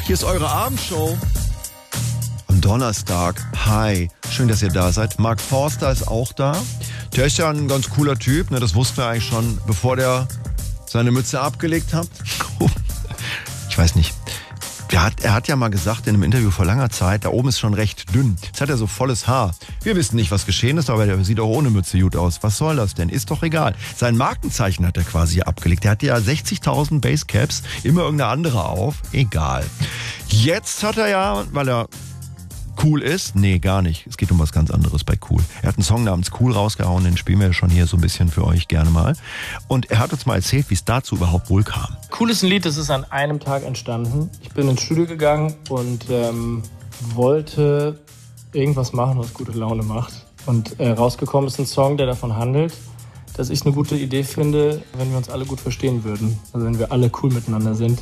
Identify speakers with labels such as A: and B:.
A: Hier ist eure Abendshow. Am Donnerstag. Hi, schön, dass ihr da seid. Mark Forster ist auch da. Der ist ja ein ganz cooler Typ, ne? Das wussten wir eigentlich schon, bevor der seine Mütze abgelegt hat. Ich weiß nicht. Er hat ja mal gesagt in einem Interview vor langer Zeit, da oben ist schon recht dünn. Jetzt hat er so volles Haar. Wir wissen nicht, was geschehen ist, aber der sieht auch ohne Mütze gut aus. Was soll das denn? Ist doch egal. Sein Markenzeichen hat er quasi abgelegt. Er hatte ja 60.000 Basecaps, immer irgendeine andere auf. Egal. Jetzt hat er ja, weil er cool ist? Nee, gar nicht. Es geht um was ganz anderes bei Cool. Er hat einen Song namens Cool rausgehauen, den spielen wir ja schon hier so ein bisschen für euch gerne mal. Und er hat uns mal erzählt, wie es dazu überhaupt wohl kam.
B: Cool ist ein Lied, das ist an einem Tag entstanden. Ich bin ins Studio gegangen und wollte irgendwas machen, was gute Laune macht. Und rausgekommen ist ein Song, der davon handelt, dass ich es eine gute Idee finde, wenn wir uns alle gut verstehen würden. Also wenn wir alle cool miteinander sind.